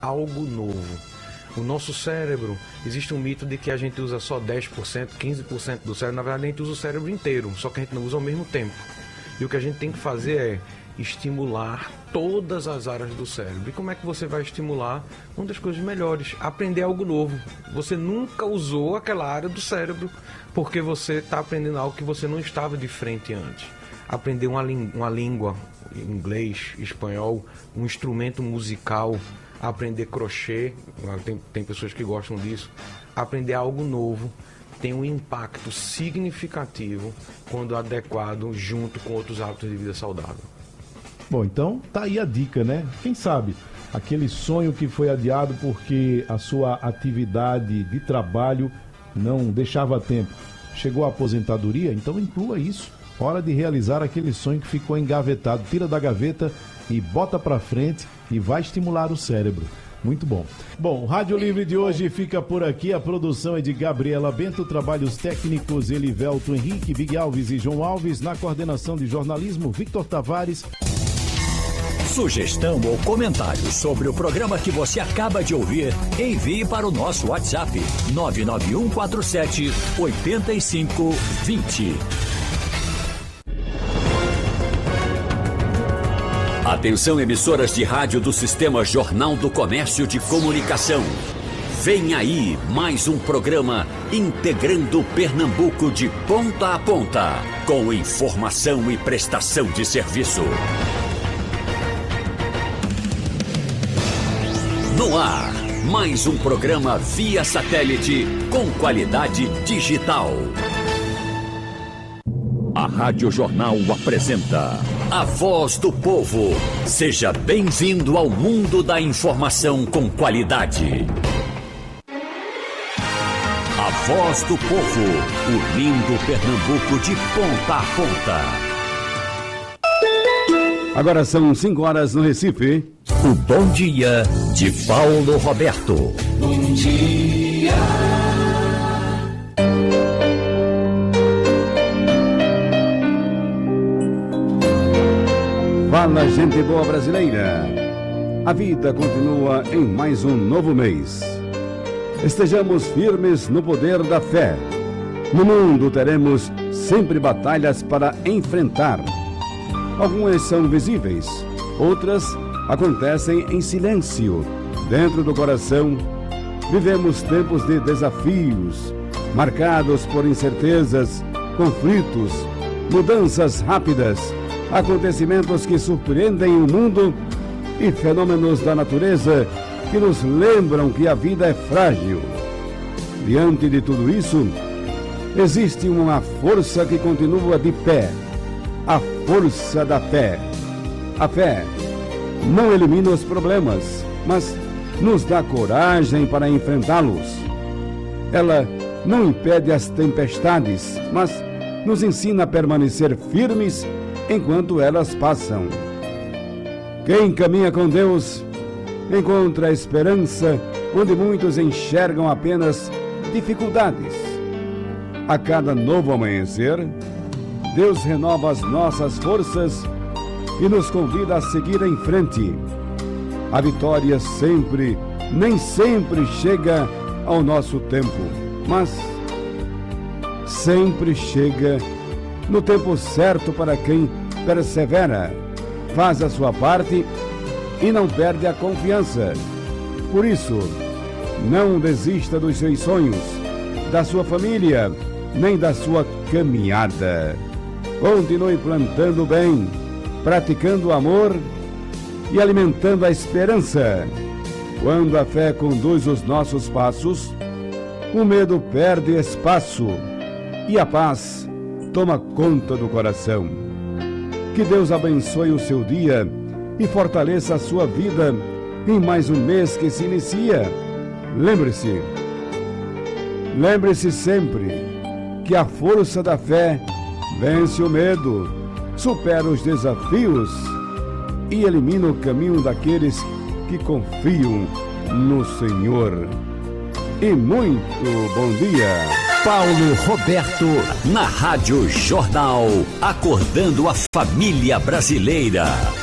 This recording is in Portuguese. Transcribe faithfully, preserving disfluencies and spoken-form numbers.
algo novo. O nosso cérebro, existe um mito de que a gente usa só dez por cento, quinze por cento do cérebro. Na verdade, a gente usa o cérebro inteiro, só que a gente não usa ao mesmo tempo. E o que a gente tem que fazer é estimular todas as áreas do cérebro. E como é que você vai estimular? Uma das coisas melhores, aprender algo novo. Você nunca usou aquela área do cérebro porque você está aprendendo algo que você não estava de frente antes. Aprender uma, uma língua, inglês, espanhol, um instrumento musical, aprender crochê, tem, tem pessoas que gostam disso, aprender algo novo, tem um impacto significativo quando adequado junto com outros hábitos de vida saudável. Bom, então tá aí a dica, né? Quem sabe aquele sonho que foi adiado porque a sua atividade de trabalho não deixava tempo, chegou à aposentadoria, então inclua isso. Hora de realizar aquele sonho que ficou engavetado. Tira da gaveta e bota pra frente e vai estimular o cérebro. Muito bom. Bom, o Rádio Livre de hoje fica por aqui. A produção é de Gabriela Bento, trabalhos técnicos Elivelto Henrique, Big Alves e João Alves. Na coordenação de jornalismo, Victor Tavares. Sugestão ou comentário sobre o programa que você acaba de ouvir, envie para o nosso WhatsApp nove nove um quatro sete oito cinco dois zero. Atenção, emissoras de rádio do Sistema Jornal do Comércio de Comunicação. Vem aí mais um programa integrando Pernambuco de ponta a ponta, com informação e prestação de serviço. No ar, mais um programa via satélite com qualidade digital. A Rádio Jornal apresenta A Voz do Povo. Seja bem-vindo ao mundo da informação com qualidade. A Voz do Povo, unindo Pernambuco de ponta a ponta. Agora são cinco horas no Recife. O Bom Dia de Paulo Roberto. Bom dia. Fala, gente boa brasileira. A vida continua em mais um novo mês. Estejamos firmes no poder da fé. No mundo teremos sempre batalhas para enfrentar. Algumas são visíveis, outras acontecem em silêncio, dentro do coração. Vivemos tempos de desafios, marcados por incertezas, conflitos, mudanças rápidas, acontecimentos que surpreendem o mundo e fenômenos da natureza que nos lembram que a vida é frágil. Diante de tudo isso, existe uma força que continua de pé, a força da fé. A fé não elimina os problemas, mas nos dá coragem para enfrentá-los. Ela não impede as tempestades, mas nos ensina a permanecer firmes enquanto elas passam. Quem caminha com Deus encontra a esperança onde muitos enxergam apenas dificuldades. A cada novo amanhecer, Deus renova as nossas forças e nos convida a seguir em frente. A vitória sempre, nem sempre chega ao nosso tempo, mas sempre chega no tempo certo para quem persevera, faz a sua parte e não perde a confiança. Por isso, não desista dos seus sonhos, da sua família, nem da sua caminhada. Continue plantando bem, praticando o amor e alimentando a esperança. Quando a fé conduz os nossos passos, o medo perde espaço e a paz toma conta do coração. Que Deus abençoe o seu dia e fortaleça a sua vida em mais um mês que se inicia. Lembre-se, lembre-se sempre que a força da fé vence o medo, supera os desafios e elimina o caminho daqueles que confiam no Senhor. E muito bom dia. Paulo Roberto, na Rádio Jornal, acordando a família brasileira.